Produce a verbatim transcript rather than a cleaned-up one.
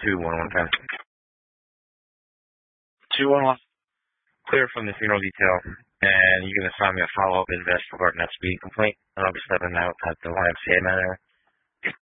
two one one ten. two one one. Clear from the funeral detail, and you can assign me a follow-up invest regarding that speeding complaint, and I'll be stepping out at the Y M C A matter.